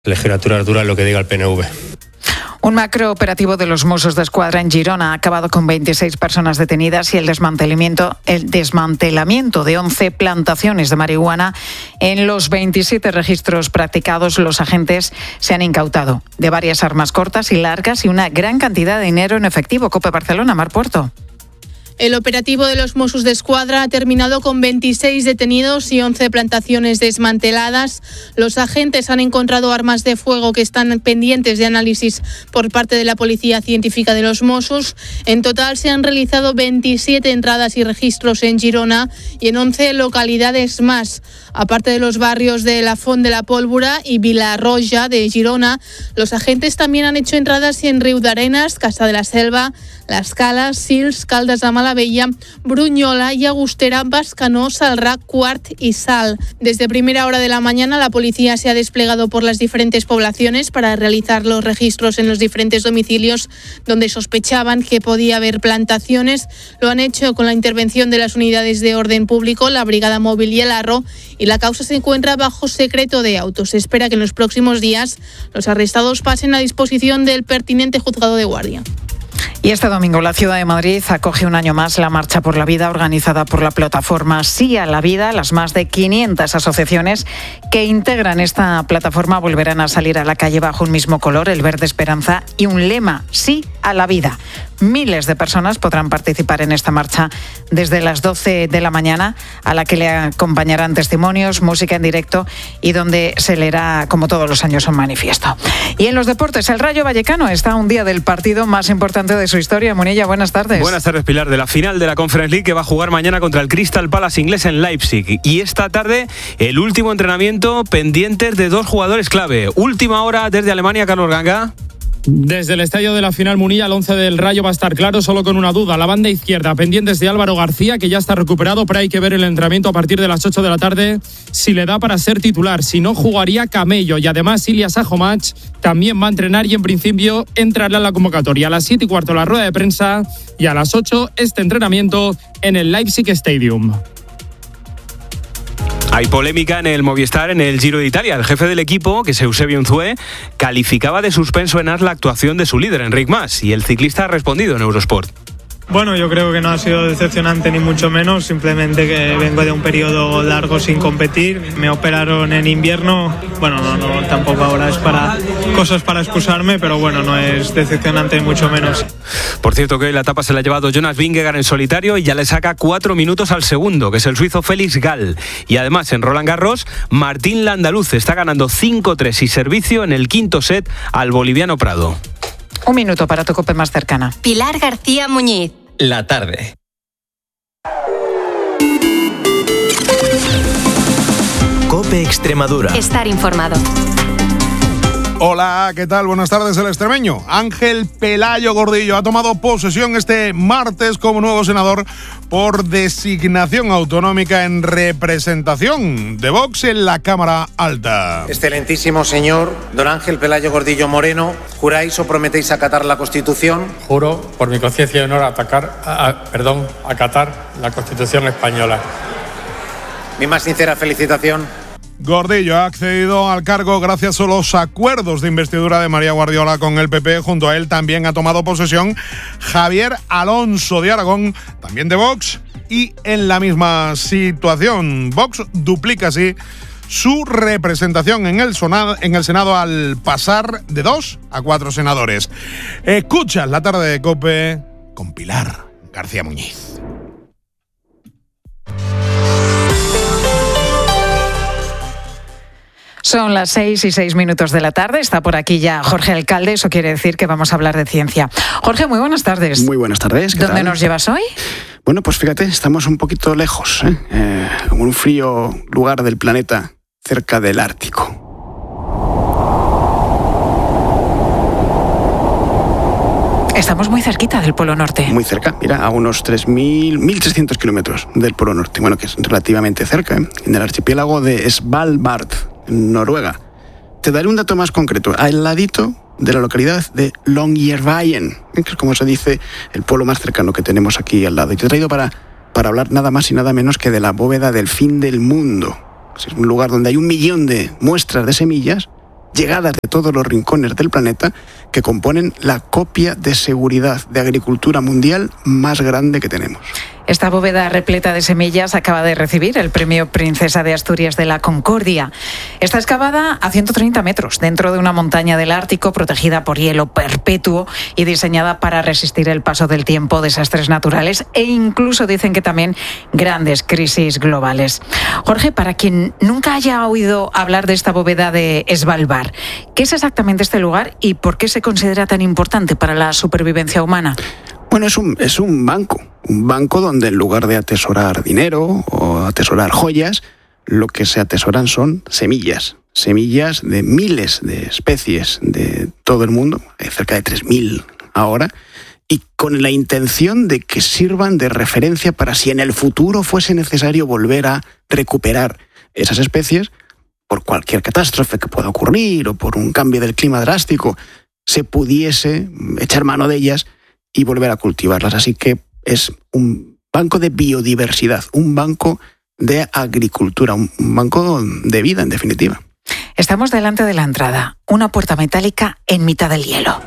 Legislatura dura lo que diga el PNV. Un macrooperativo de los Mossos d'Esquadra en Girona ha acabado con 26 personas detenidas y el desmantelamiento de 11 plantaciones de marihuana. En los 27 registros practicados, los agentes se han incautado de varias armas cortas y largas y una gran cantidad de dinero en efectivo. COPE Barcelona, Mar Puerto. El operativo de los Mossos d'Esquadra ha terminado con 26 detenidos y 11 plantaciones desmanteladas. Los agentes han encontrado armas de fuego que están pendientes de análisis por parte de la Policía Científica de los Mossos. En total se han realizado 27 entradas y registros en Girona y en 11 localidades más. Aparte de los barrios de La Font de la Pólvora y Vilarroja de Girona, los agentes también han hecho entradas en Riudarenes, Casa de la Selva, Las Calas, Sils, Caldes de Malavella, Brunyola, Llagostera, Bescanó, Salrà, Quart y Sal. Desde primera hora de la mañana la policía se ha desplegado por las diferentes poblaciones para realizar los registros en los diferentes domicilios donde sospechaban que podía haber plantaciones. Lo han hecho con la intervención de las unidades de orden público, la Brigada Móvil y el Arro, y la causa se encuentra bajo secreto de autos. Se espera que en los próximos días los arrestados pasen a disposición del pertinente juzgado de guardia. Y este domingo la ciudad de Madrid acoge un año más la Marcha por la Vida organizada por la plataforma Sí a la Vida. Las más de 500 asociaciones que integran esta plataforma volverán a salir a la calle bajo un mismo color, el verde esperanza, y un lema: Sí a la Vida. Miles de personas podrán participar en esta marcha desde las 12 de la mañana, a la que le acompañarán testimonios, música en directo y donde se leerá, como todos los años, un manifiesto. Y en los deportes, el Rayo Vallecano está a un día del partido más importante de su historia. Munilla, buenas tardes. Buenas tardes, Pilar. De la final de la Conference League, que va a jugar mañana contra el Crystal Palace inglés en Leipzig. Y esta tarde, el último entrenamiento pendientes de dos jugadores clave. Última hora desde Alemania, Carlos Ganga. Desde el estadio de la final, Munilla, el 11 del Rayo va a estar claro, solo con una duda: la banda izquierda, pendientes de Álvaro García, que ya está recuperado, pero hay que ver el entrenamiento a partir de las 8 de la tarde si le da para ser titular. Si no, jugaría Camello. Y además Ilyas Ahomach también va a entrenar y en principio entrará en la convocatoria. A las 7:15 la rueda de prensa y a las 8 este entrenamiento en el Leipzig Stadium. Hay polémica en el Movistar en el Giro de Italia. El jefe del equipo, que es Eusebio Unzué, calificaba de suspenso en AS la actuación de su líder, Enric Mas, y el ciclista ha respondido en Eurosport. Bueno, yo creo que no ha sido decepcionante ni mucho menos, simplemente que vengo de un periodo largo sin competir. Me operaron en invierno, bueno, no tampoco ahora es para cosas para excusarme, pero bueno, no es decepcionante ni mucho menos. Por cierto, que hoy la etapa se la ha llevado Jonas Vingegaard en solitario y ya le saca 4 minutos al segundo, que es el suizo Félix Gall. Y además en Roland Garros, Martín Landaluz está ganando 5-3 y servicio en el quinto set al boliviano Prado. Un minuto para tu COPE más cercana. Pilar García Muñiz. La tarde. COPE Extremadura. Estar informado. Hola, ¿qué tal? Buenas tardes, el extremeño Ángel Pelayo Gordillo ha tomado posesión este martes como nuevo senador por designación autonómica en representación de Vox en la Cámara Alta. Excelentísimo señor don Ángel Pelayo Gordillo Moreno, ¿juráis o prometéis acatar la Constitución? Juro, por mi conciencia y honor, acatar la Constitución española. Mi más sincera felicitación. Gordillo ha accedido al cargo gracias a los acuerdos de investidura de María Guardiola con el PP. Junto a él también ha tomado posesión Javier Alonso de Aragón, también de Vox, y en la misma situación. Vox duplica así su representación en el Senado al pasar de 2 a 4 senadores. Escucha la tarde de COPE con Pilar García Muñiz. Son las 6:06 de la tarde. Está por aquí ya Jorge Alcalde. Eso quiere decir que vamos a hablar de ciencia. Jorge, muy buenas tardes. Muy buenas tardes. ¿Dónde nos llevas hoy? Bueno, pues fíjate, estamos un poquito lejos, en un frío lugar del planeta, cerca del Ártico. Estamos muy cerquita del Polo Norte. Muy cerca, mira, a unos 1.300 kilómetros del Polo Norte. Bueno, que es relativamente cerca, en el archipiélago de Svalbard, en Noruega. Te daré un dato más concreto. Al ladito de la localidad de Longyearbyen, que es como se dice el pueblo más cercano que tenemos aquí al lado. Y te he traído para hablar nada más y nada menos que de la bóveda del fin del mundo. Es un lugar donde hay 1 millón de muestras de semillas llegadas de todos los rincones del planeta, que componen la copia de seguridad de agricultura mundial más grande que tenemos. Esta bóveda repleta de semillas acaba de recibir el premio Princesa de Asturias de la Concordia. Está excavada a 130 metros dentro de una montaña del Ártico protegida por hielo perpetuo y diseñada para resistir el paso del tiempo, desastres naturales e incluso dicen que también grandes crisis globales. Jorge, para quien nunca haya oído hablar de esta bóveda de Svalbard, ¿qué es exactamente este lugar y por qué se considera tan importante para la supervivencia humana? Bueno, es un banco donde en lugar de atesorar dinero o atesorar joyas, lo que se atesoran son semillas de miles de especies de todo el mundo, hay cerca de 3.000 ahora, y con la intención de que sirvan de referencia para si en el futuro fuese necesario volver a recuperar esas especies, por cualquier catástrofe que pueda ocurrir o por un cambio del clima drástico, se pudiese echar mano de ellas y volver a cultivarlas. Así que es un banco de biodiversidad, un banco de agricultura, un banco de vida, en definitiva. Estamos delante de la entrada, una puerta metálica en mitad del hielo.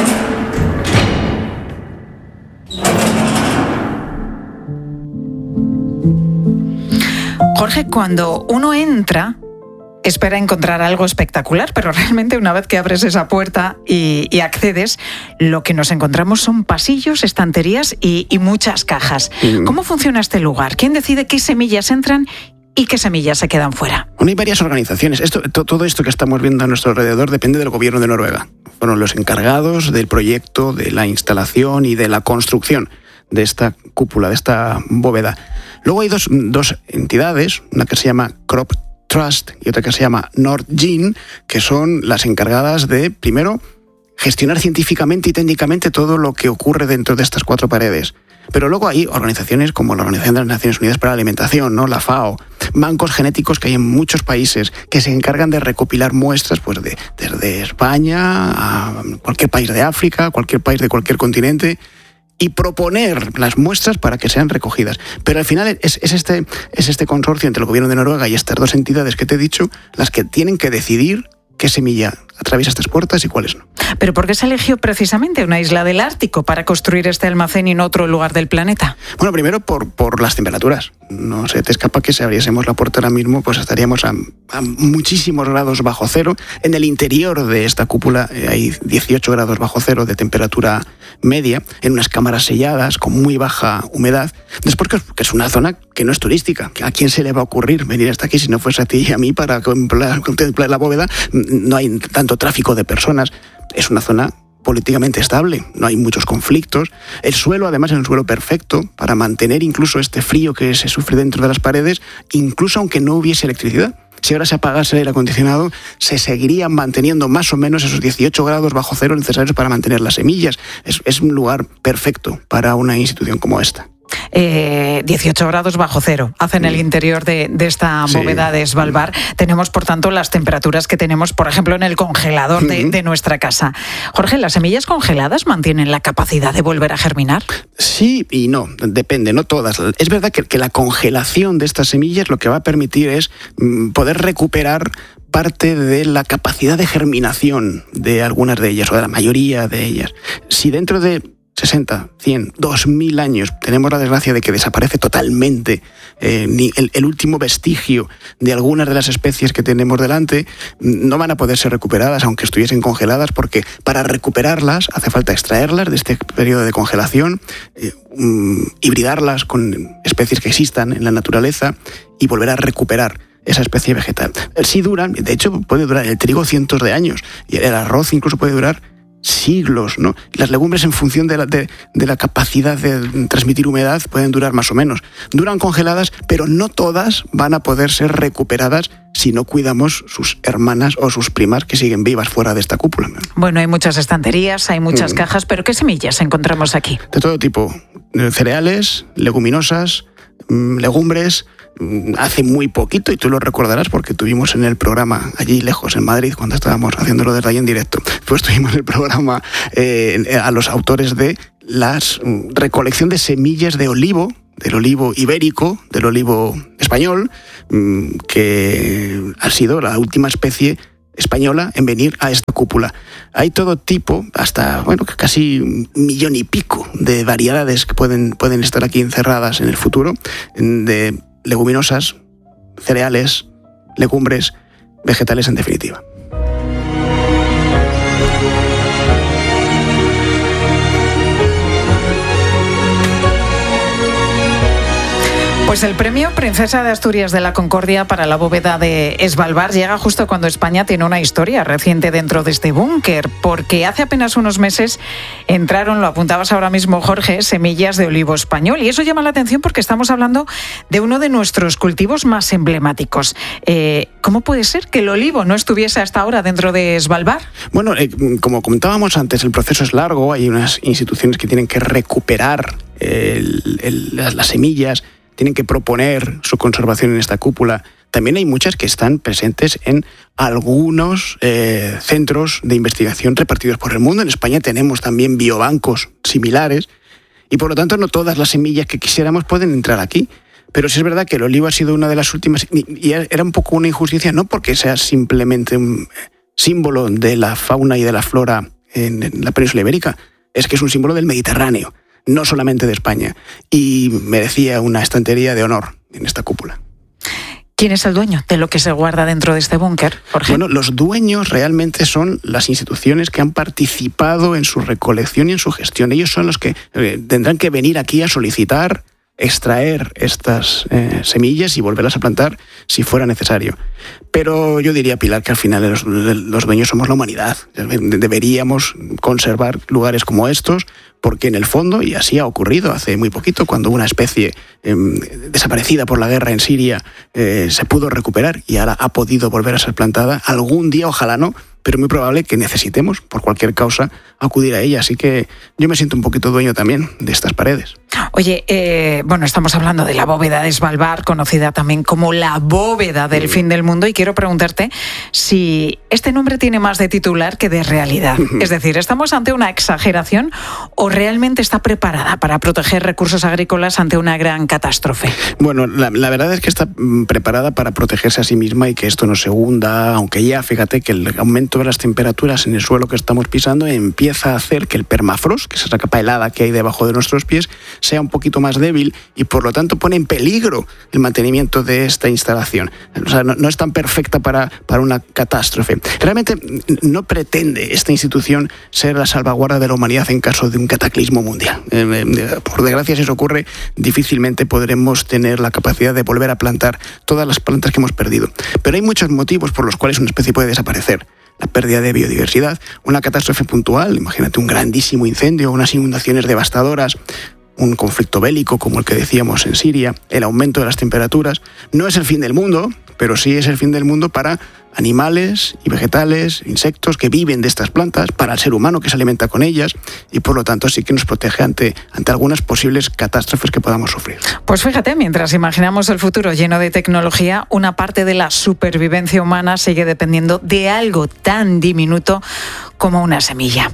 Jorge, cuando uno entra, espera encontrar algo espectacular, pero realmente una vez que abres esa puerta y accedes, lo que nos encontramos son pasillos, estanterías y muchas cajas. ¿Cómo funciona este lugar? ¿Quién decide qué semillas entran y qué semillas se quedan fuera? Bueno, hay varias organizaciones. Todo esto que estamos viendo a nuestro alrededor depende del gobierno de Noruega. Fueron los encargados del proyecto, de la instalación y de la construcción de esta cúpula, de esta bóveda. Luego hay dos entidades, una que se llama Crop Trust y otra que se llama Nordgene, que son las encargadas de, primero, gestionar científicamente y técnicamente todo lo que ocurre dentro de estas cuatro paredes. Pero luego hay organizaciones como la Organización de las Naciones Unidas para la Alimentación, ¿no? La FAO, bancos genéticos que hay en muchos países que se encargan de recopilar muestras pues desde España a cualquier país de África, cualquier país de cualquier continente, y proponer las muestras para que sean recogidas. Pero al final es este consorcio entre el gobierno de Noruega y estas dos entidades que te he dicho las que tienen que decidir qué semilla atraviesa estas puertas y cuáles no. ¿Pero por qué se eligió precisamente una isla del Ártico para construir este almacén y en otro lugar del planeta? Bueno, primero por las temperaturas. No se te escapa que si abriésemos la puerta ahora mismo, pues estaríamos a muchísimos grados bajo cero. En el interior de esta cúpula hay 18 grados bajo cero de temperatura media, en unas cámaras selladas con muy baja humedad. Después que es una zona que no es turística. ¿A quién se le va a ocurrir venir hasta aquí si no fuese a ti y a mí para contemplar la bóveda? No hay tanto tráfico de personas. Es una zona políticamente estable, no hay muchos conflictos. El suelo, además, es un suelo perfecto para mantener incluso este frío que se sufre dentro de las paredes, incluso aunque no hubiese electricidad. Si ahora se apagase el aire acondicionado, se seguirían manteniendo más o menos esos 18 grados bajo cero necesarios para mantener las semillas. Es un lugar perfecto para una institución como esta. 18 grados bajo cero hacen el interior de esta bóveda de Svalbard. Tenemos, por tanto, las temperaturas que tenemos, por ejemplo, en el congelador de nuestra casa. Jorge, ¿las semillas congeladas mantienen la capacidad de volver a germinar? Sí y no, depende, no todas. Es verdad que la congelación de estas semillas lo que va a permitir es poder recuperar parte de la capacidad de germinación de algunas de ellas, o de la mayoría de ellas. Si dentro de 60, 100, 2000 años tenemos la desgracia de que desaparece totalmente el último vestigio de algunas de las especies que tenemos delante, no van a poder ser recuperadas aunque estuviesen congeladas, porque para recuperarlas hace falta extraerlas de este periodo de congelación, hibridarlas con especies que existan en la naturaleza y volver a recuperar esa especie vegetal. Sí duran, de hecho puede durar el trigo cientos de años y el arroz incluso puede durar siglos, ¿no? Las legumbres, en función de la capacidad de transmitir humedad, pueden durar más o menos. Duran congeladas, pero no todas van a poder ser recuperadas si no cuidamos sus hermanas o sus primas que siguen vivas fuera de esta cúpula. Bueno, hay muchas estanterías, hay muchas cajas, pero ¿qué semillas encontramos aquí? De todo tipo, cereales, leguminosas, legumbres. Hace muy poquito, y tú lo recordarás porque tuvimos en el programa allí lejos, en Madrid, cuando estábamos haciéndolo desde ahí en directo, pues tuvimos el programa a los autores de la recolección de semillas de olivo, del olivo ibérico, del olivo español, que ha sido la última especie española en venir a esta cúpula. Hay todo tipo, hasta casi 1,5 millones de variedades que pueden estar aquí encerradas en el futuro, de leguminosas, cereales, legumbres, vegetales en definitiva. Pues el premio Princesa de Asturias de la Concordia para la bóveda de Svalbard llega justo cuando España tiene una historia reciente dentro de este búnker, porque hace apenas unos meses entraron, lo apuntabas ahora mismo, Jorge, semillas de olivo español. Y eso llama la atención porque estamos hablando de uno de nuestros cultivos más emblemáticos. ¿Cómo puede ser que el olivo no estuviese hasta ahora dentro de Svalbard? Bueno, como comentábamos antes, el proceso es largo, hay unas instituciones que tienen que recuperar las semillas, tienen que proponer su conservación en esta cúpula. También hay muchas que están presentes en algunos centros de investigación repartidos por el mundo. En España tenemos también biobancos similares y por lo tanto no todas las semillas que quisiéramos pueden entrar aquí. Pero sí es verdad que el olivo ha sido una de las últimas y era un poco una injusticia, no porque sea simplemente un símbolo de la fauna y de la flora en la península ibérica, es que es un símbolo del Mediterráneo, no solamente de España, y merecía una estantería de honor en esta cúpula. ¿Quién es el dueño de lo que se guarda dentro de este búnker, Jorge? Bueno, los dueños realmente son las instituciones que han participado en su recolección y en su gestión. Ellos son los que tendrán que venir aquí a solicitar, extraer estas semillas y volverlas a plantar si fuera necesario. Pero yo diría, Pilar, que al final los dueños somos la humanidad. Deberíamos conservar lugares como estos, porque en el fondo, y así ha ocurrido hace muy poquito, cuando una especie desaparecida por la guerra en Siria se pudo recuperar y ahora ha podido volver a ser plantada, algún día, ojalá no, pero muy probable que necesitemos, por cualquier causa, acudir a ella. Así que yo me siento un poquito dueño también de estas paredes. Oye, estamos hablando de la bóveda de Svalbard, conocida también como la bóveda del fin del mundo, y quiero preguntarte si este nombre tiene más de titular que de realidad. Es decir, ¿estamos ante una exageración o realmente está preparada para proteger recursos agrícolas ante una gran catástrofe? Bueno, la verdad es que está preparada para protegerse a sí misma y que esto no se hunda, aunque ya, fíjate que el aumento de las temperaturas en el suelo que estamos pisando empieza a hacer que el permafrost, que es esa capa helada que hay debajo de nuestros pies, sea un poquito más débil y por lo tanto pone en peligro el mantenimiento de esta instalación. O sea, no es tan perfecta para una catástrofe. Realmente no pretende esta institución ser la salvaguarda de la humanidad en caso de un cataclismo mundial. Por desgracia, si eso ocurre, difícilmente podremos tener la capacidad de volver a plantar todas las plantas que hemos perdido. Pero hay muchos motivos por los cuales una especie puede desaparecer. La pérdida de biodiversidad, una catástrofe puntual, imagínate un grandísimo incendio, unas inundaciones devastadoras, un conflicto bélico como el que decíamos en Siria, el aumento de las temperaturas. No es el fin del mundo, pero sí es el fin del mundo para animales y vegetales, insectos que viven de estas plantas, para el ser humano que se alimenta con ellas y por lo tanto sí que nos protege ante algunas posibles catástrofes que podamos sufrir. Pues fíjate, mientras imaginamos el futuro lleno de tecnología, una parte de la supervivencia humana sigue dependiendo de algo tan diminuto como una semilla.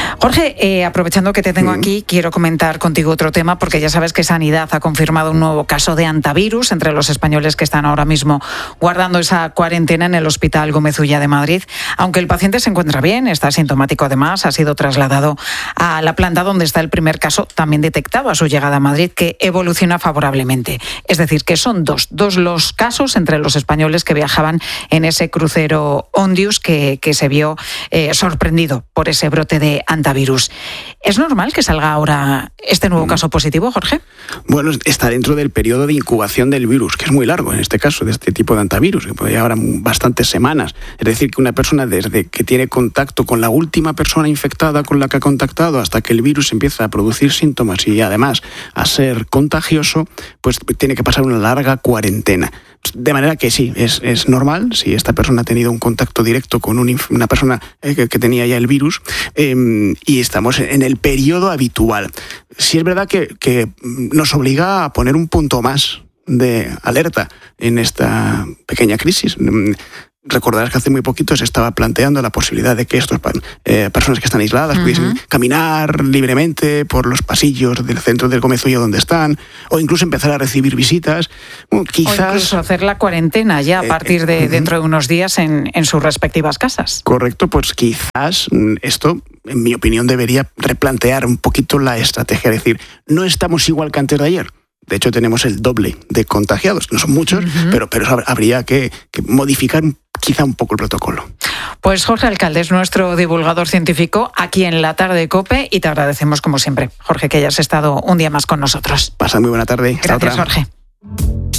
Jorge, aprovechando que te tengo aquí, quiero comentar contigo otro tema, porque ya sabes que Sanidad ha confirmado un nuevo caso de hantavirus entre los españoles que están ahora mismo guardando esa cuarentena en el Hospital Gómez Ulla de Madrid. Aunque el paciente se encuentra bien, está asintomático además, ha sido trasladado a la planta donde está el primer caso también detectado a su llegada a Madrid, que evoluciona favorablemente. Es decir, que son dos los casos entre los españoles que viajaban en ese crucero Ondius que se vio sorprendido por ese brote de hantavirus. ¿Es normal que salga ahora este nuevo caso positivo, Jorge? Bueno, está dentro del periodo de incubación del virus, que es muy largo en este caso, de este tipo de hantavirus, que puede llevar bastantes semanas. Es decir, que una persona desde que tiene contacto con la última persona infectada con la que ha contactado hasta que el virus empieza a producir síntomas y además a ser contagioso, pues tiene que pasar una larga cuarentena. De manera que sí, es normal, si esta persona ha tenido un contacto directo con una persona que tenía ya el virus, y estamos en el periodo habitual. Sí es verdad que nos obliga a poner un punto más de alerta en esta pequeña crisis. Recordarás que hace muy poquito se estaba planteando la posibilidad de que estas personas que están aisladas pudiesen caminar libremente por los pasillos del centro del Comezuelo donde están, o incluso empezar a recibir visitas. Quizás, o incluso hacer la cuarentena ya a partir de dentro de unos días en sus respectivas casas. Correcto, pues quizás esto, en mi opinión, debería replantear un poquito la estrategia. Es decir, no estamos igual que antes de ayer. De hecho, tenemos el doble de contagiados. No son muchos, pero habría que modificar quizá un poco el protocolo. Pues Jorge Alcalde es nuestro divulgador científico aquí en La Tarde de COPE y te agradecemos como siempre, Jorge, que hayas estado un día más con nosotros. Pasa muy buena tarde. Gracias, Jorge.